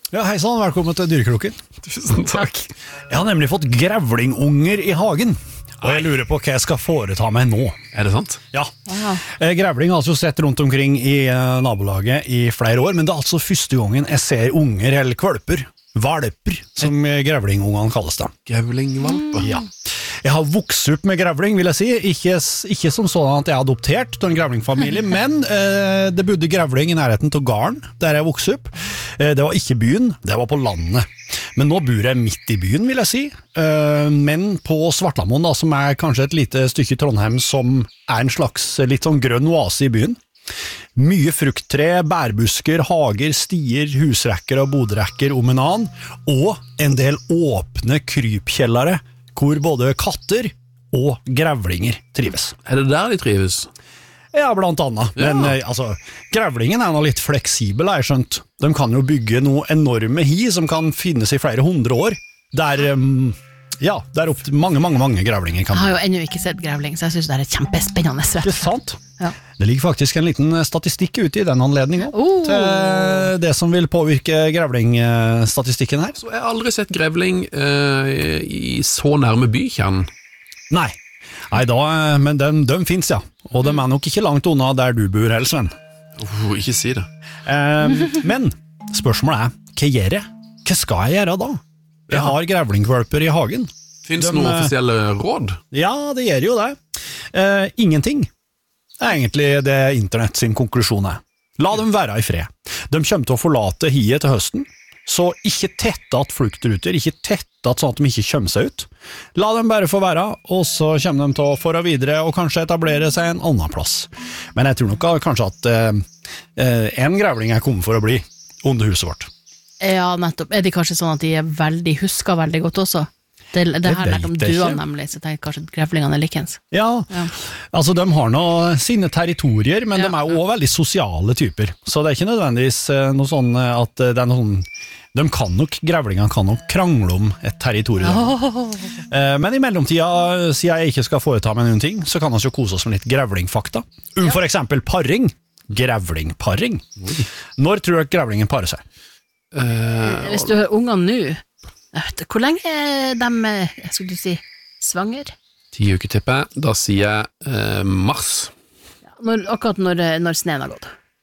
Ja, hei sann, velkommen til Dyrekroken. Tusen takk. Jeg har nemlig fått grevlingunger i hagen, og jeg lurer på hva jeg skal foreta meg nå. Er det sant? Ja, grevling har altså sett rundt omkring i nabolaget i flere år, men det er altså første gangen jeg ser unger eller kvalper, valper, som grevlingungene kalles det. Grevlingvalper? Ja. Jeg har vokst opp med grevling, vil jeg si. Ikke som sånn at jeg er adoptert til en grevlingfamilie, men det bodde grevling i nærheten til gården, der jeg vokste opp. Det var ikke byen, det var på landet. Men nå bor jeg midt i byen, vil jeg si. Men på Svartlamoen, da, som er kanskje et lite stykke i Trondheim, som er en slags litt sånn grønn oase i byen. Mye frukttre, bærbusker, hager, stier, husrekker og bodrekker om en annen, og en del åpne krypkjellere, hvor både katter og grevlinger trives. Er det der de trives? Ja, blant annet. Ja. Men altså, grevlingen er nå litt fleksibel, har jeg skjønt. De kan jo bygge noe enorme hi som kan finnes i flere 100 år. Der opp til mange grevlinger kan. Jeg har jo ennå ikke sett grevling, så jeg synes det er kjempespennende. Ikke sant? Ja. Det ligger faktisk en liten statistikk ute i den anledningen til det som vil påvirke grevlingstatistikken her. Så jeg har aldri sett grevling i så nærme bykjernen. Nei, men de finnes, ja. Og de er nok ikke langt unna der du bor, Sven. Ikke si det. Men spørsmålet er, hva gjør jeg? Hva skal jeg gjøre da? Jeg har grevlingkvalper i hagen. Finnes det noen offisielle råd? Ja, det gjør jo det. Ingenting. Det er egentlig det internett sin konklusjon er. La dem være i fred. De kommer til å forlate hiet til høsten, så ikke tette at fluktruter, ikke tette at sånn at de ikke kommer seg ut. La dem bare få være, og så kommer de til å fara videre og kanskje etablere seg en annen plass. Men jeg tror nok kanskje at en grevling er kommet for å bli under huset vårt. Ja, nettopp. Er de kanskje sånn at de er husker veldig godt også? Det her lærte om duene nemlig, så jeg tenker kanskje grevlingene er likens. Ja, altså de har nå sine territorier, men de er jo også veldig sosiale typer, så det er ikke nødvendigvis noe sånn at det er noe sånn, grevlingene kan nok krangle om et territorium. Men i mellomtida, siden jeg ikke skal foreta meg noen ting, så kan vi jo kose oss med litt grevlingfakta. For eksempel parring. Grevlingparring. Når tror du grevlingen parer seg? Hvis du hører ungene nå, hvor lenge er de, svanger? 10 uker tipper, da sier jeg mars. Akkurat når sneen har gått.